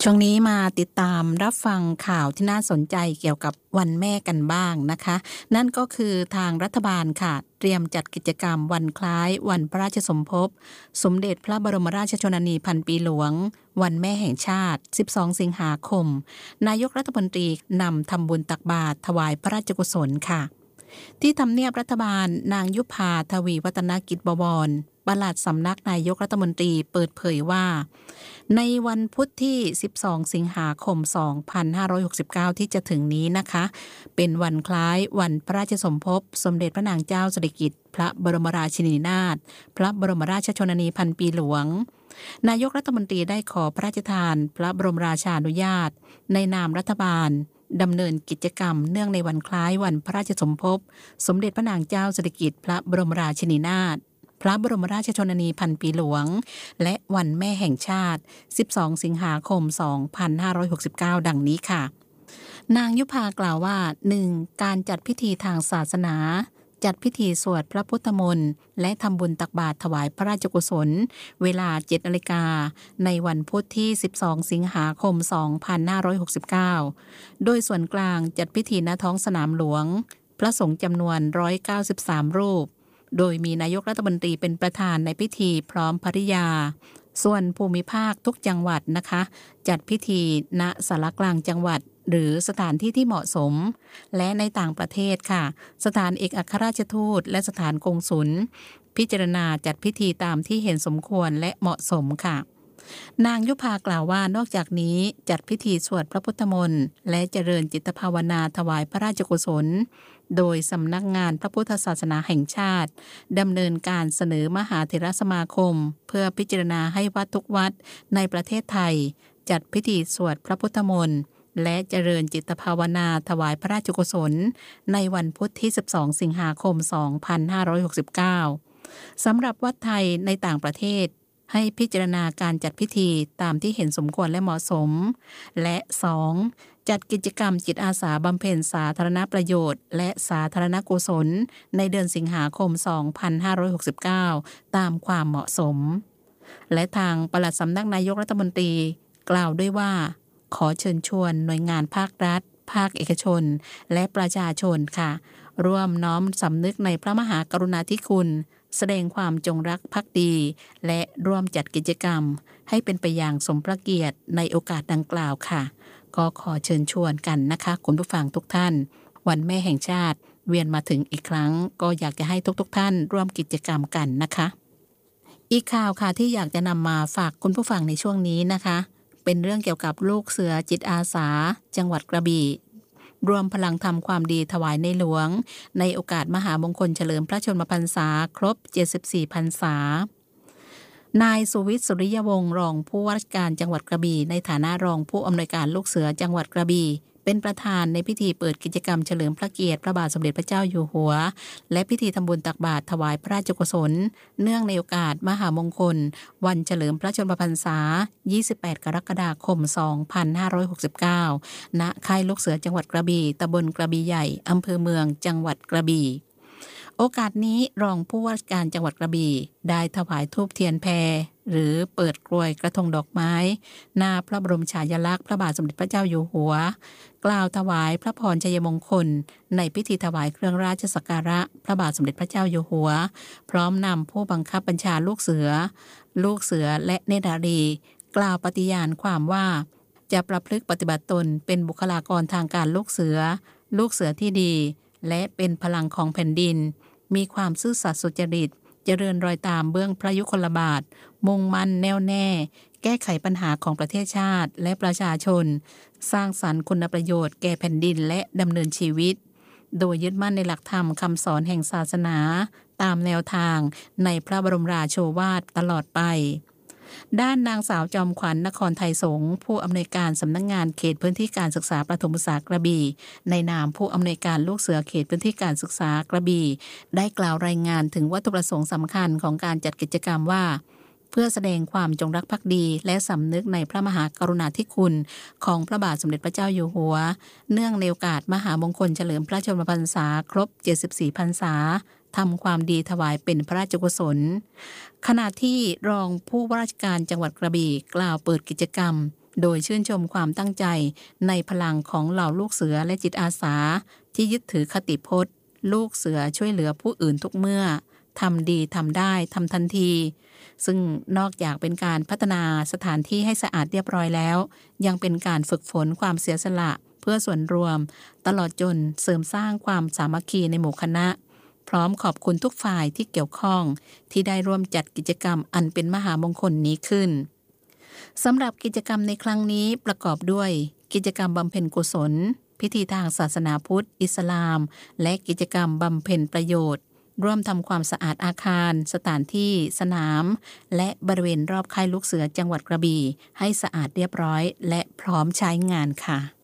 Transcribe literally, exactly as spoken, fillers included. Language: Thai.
ช่วงนี้มาติดตามรับฟังข่าวที่น่าสนใจเกี่ยวกับวันแม่กันบ้างนะคะนั่นก็คือทางรัฐบาลค่ะเตรียมจัดกิจกรรมวันคล้ายวันพระราชสมภพสมเด็จพระบรมราชชนนีพันปีหลวงวันแม่แห่งชาติสิบสองสิงหาคมนายกรัฐมนตรีนำทำบุญตักบาตรถวายพระราชกุศลค่ะที่ทำเนียบรัฐบาลนางยุพาทวีวัฒนกิจบวรปลัดสำนักนายกรัฐมนตรีเปิดเผยว่าในวันพุธที่สิบสองสิงหาคมสองพันห้าร้อยหกสิบเก้าที่จะถึงนี้นะคะเป็นวันคล้ายวันพระราชสมภพสมเด็จพระนางเจ้าสิริกิติ์พระบรมราชินีนาถพระบรมราชชนนีพันปีหลวงนายกรัฐมนตรีได้ขอพระราชทานพระบรมราชานุญาตในนามรัฐบาลดำเนินกิจกรรมเนื่องในวันคล้ายวันพระราชสมภพสมเด็จพระนางเจ้าสิริกิติ์พระบรมราชินีนาถพระบรมราชชนนีพันปีหลวงและวันแม่แห่งชาติสิบสองสิงหาคมสองพันห้าร้อยหกสิบเก้าดังนี้ค่ะนางยุพากล่าวว่า หนึ่ง การจัดพิธีทางศาสนาจัดพิธีสวดพระพุทธมนต์และทำบุญตักบาตรถวายพระราชกุศลเวลา เจ็ดนาฬิกาในวันพุธที่สิบสองสิงหาคมสองพันห้าร้อยหกสิบเก้าโดยส่วนกลางจัดพิธีณท้องสนามหลวงพระสงฆ์จำนวนหนึ่งร้อยเก้าสิบสามรูปโดยมีนายกรัฐมนตรีเป็นประธานในพิธีพร้อมภริยาส่วนภูมิภาคทุกจังหวัดนะคะจัดพิธีณศาลากลางจังหวัดหรือสถานที่ที่เหมาะสมและในต่างประเทศค่ะสถานเอกอัครราชทูตและสถานกงสุลพิจารณาจัดพิธีตามที่เห็นสมควรและเหมาะสมค่ะนางยุพากล่าวว่านอกจากนี้จัดพิธีสวดพระพุทธมนต์และเจริญจิตภาวนาถวายพระราชกุศลโดยสำนักงานพระพุทธศาสนาแห่งชาติดำเนินการเสนอมหาเถรสมาคมเพื่อพิจารณาให้วัดทุกวัดในประเทศไทยจัดพิธีสวดพระพุทธมนต์และเจริญจิตภาวนาถวายพระราชกุศลในวันพุธที่สิบสองสิงหาคมสองพันห้าร้อยหกสิบเก้าสำหรับวัดไทยในต่างประเทศให้พิจารณาการจัดพิธีตามที่เห็นสมควรและเหมาะสมและสองจัดกิจกรรมจิตอาสาบำเพ็ญสาธารณประโยชน์และสาธารณกุศลในเดือนสิงหาคมสองพันห้าร้อยหกสิบเก้าตามความเหมาะสมและทางปลัดสำนักนายกรัฐมนตรีกล่าวด้วยว่าขอเชิญชวนหน่วยงานภาครัฐภาคเอกชนและประชาชนค่ะร่วมน้อมสำนึกในพระมหากรุณาธิคุณแสดงความจงรักภักดีและร่วมจัดกิจกรรมให้เป็นไปอย่างสมพระเกียรติในโอกาสดังกล่าวค่ะก็ขอเชิญชวนกันนะคะคุณผู้ฟังทุกท่านวันแม่แห่งชาติเวียนมาถึงอีกครั้งก็อยากจะให้ทุกๆท่านร่วมกิจกรรมกันนะคะอีกข่าวค่ะที่อยากจะนำมาฝากคุณผู้ฟังในช่วงนี้นะคะเป็นเรื่องเกี่ยวกับลูกเสือจิตอาสาจังหวัดกระบี่รวมพลังทำความดีถวายในหลวงในโอกาสมหามงคลเฉลิมพระชนมพรรษาครบเจ็ดสิบสี่พรรษานายสุวิทย์สุริยวงศ์รองผู้ว่าราชการจังหวัดกระบี่ในฐานะรองผู้อำนวยการลูกเสือจังหวัดกระบี่เป็นประธานในพิธีเปิดกิจกรรมเฉลิมพระเกียรติพระบาทสมเด็จพระเจ้าอยู่หัวและพิธีทำบุญตักบาตรถวายพระราชกุศลเนื่องในโอกาสมหามงคลวันเฉลิมพระชนมพรรษายี่สิบแปดกรกฎาคมสองพันห้าร้อยหกสิบเก้าณค่ายลูกเสือจังหวัดกระบี่ตำบลกระบี่ใหญ่อำเภอเมืองจังหวัดกระบี่โอกาสนี้รองผู้ว่าราชการจังหวัดกระบี่ได้ถวายธูปเทียนแพหรือเปิดกลวยกระทงดอกไม้หน้าพระบรมฉายาลักษณ์พระบาทสมเด็จพระเจ้าอยู่หัวกล่าวถวายพระพรชัยมงคลในพิธีถวายเครื่องราชสักการะพระบาทสมเด็จพระเจ้าอยู่หัวพร้อมนำผู้บังคับบัญชาลูกเสือลูกเสือและเนตรนารีกล่าวปฏิญาณความว่าจะประพฤติปฏิบัติตนเป็นบุคลากรทางการลูกเสือลูกเสือที่ดีและเป็นพลังของแผ่นดินมีความซื่อสัตย์สุจริตเจริญรอยตามเบื้องพระยุคลบาทมุ่งมั่นแน่วแน่แก้ไขปัญหาของประเทศชาติและประชาชนสร้างสรรค์คุณประโยชน์แก่แผ่นดินและดำเนินชีวิตโดยยึดมั่นในหลักธรรมคำสอนแห่งศาสนาตามแนวทางในพระบรมราโชวาทตลอดไปด้านนางสาวจอมขวัญนครไทยสงฆ์ผู้อำนวยการสำนักงานเขตพื้นที่การศึกษาประถมศึกษากระบี่ในนามผู้อำนวยการลูกเสือเขตพื้นที่การศึกษากระบี่ได้กล่าวรายงานถึงวัตถุประสงค์สำคัญของการจัดกิจกรรมว่าเพื่อแสดงความจงรักภักดีและสำนึกในพระมหากรุณาธิคุณของพระบาทสมเด็จพระเจ้าอยู่หัวเนื่องในโอกาสมหามงคลเฉลิมพระชนมพรรษาครบเจ็ดสิบสี่พรรษาทำความดีถวายเป็นพระราชกุศลขณะที่รองผู้ว่าราชการจังหวัดกระบี่กล่าวเปิดกิจกรรมโดยชื่นชมความตั้งใจในพลังของเหล่าลูกเสือและจิตอาสาที่ยึดถือคติพจน์ลูกเสือช่วยเหลือผู้อื่นทุกเมื่อทำดีทำได้ทำทันทีซึ่งนอกจากเป็นการพัฒนาสถานที่ให้สะอาดเรียบร้อยแล้วยังเป็นการฝึกฝนความเสียสละเพื่อส่วนรวมตลอดจนเสริมสร้างความสามัคคีในหมู่คณะพร้อมขอบคุณทุกฝ่ายที่เกี่ยวข้องที่ได้ร่วมจัดกิจกรรมอันเป็นมหามงคลนี้ขึ้นสำหรับกิจกรรมในครั้งนี้ประกอบด้วยกิจกรรมบำเพ็ญกุศลพิธีทางศาสนาพุทธอิสลามและกิจกรรมบำเพ็ญประโยชน์ร่วมทำความสะอาดอาคารสถานที่สนามและบริเวณรอบค่ายลูกเสือจังหวัดกระบี่ให้สะอาดเรียบร้อยและพร้อมใช้งานค่ะ